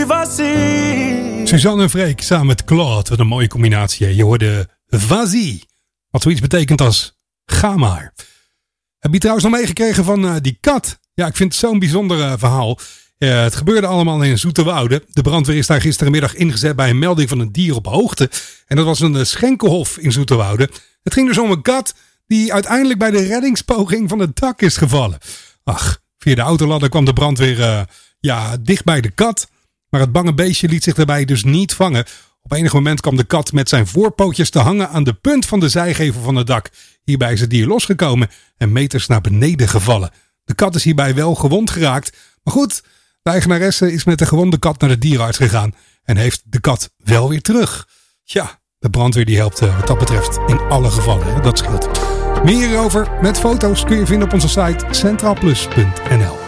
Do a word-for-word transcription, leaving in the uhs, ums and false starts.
vas-y. Suzanne en Freek samen met Claude. Wat een mooie combinatie. Je hoorde vas-y. Wat zoiets betekent als ga maar. Heb je trouwens nog meegekregen van uh, die kat? Ja, ik vind het zo'n bijzonder uh, verhaal. Uh, het gebeurde allemaal in Zoeterwoude. De brandweer is daar gisterenmiddag ingezet bij een melding van een dier op hoogte. En dat was een uh, schenkelhof in Zoeterwoude. Het ging dus om een kat die uiteindelijk bij de reddingspoging van het dak is gevallen. Ach, via de autoladder kwam de brandweer uh, ja, dicht bij de kat. Maar het bange beestje liet zich daarbij dus niet vangen. Op enig moment kwam de kat met zijn voorpootjes te hangen aan de punt van de zijgevel van het dak. Hierbij is het dier losgekomen en meters naar beneden gevallen. De kat is hierbij wel gewond geraakt. Maar goed, de eigenaresse is met de gewonde kat naar de dierenarts gegaan. En heeft de kat wel weer terug. Ja, de brandweer die helpt uh, wat dat betreft in alle gevallen. Hè? Dat scheelt. Meer hierover met foto's kun je vinden op onze site centraalplus punt n l.